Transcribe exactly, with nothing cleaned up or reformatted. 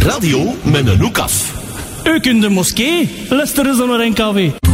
Radio met een hoek af. U kunt de moskee, luisteren ze naar N K W.